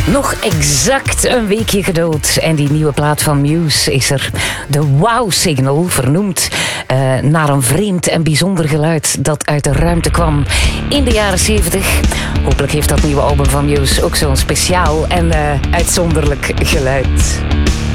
Nog exact een weekje geduld en die nieuwe plaat van Muse is er. De Wow-signal, vernoemd naar een vreemd en bijzonder geluid dat uit de ruimte kwam in de jaren 70. Hopelijk heeft dat nieuwe album van Muse ook zo'n speciaal en uitzonderlijk geluid.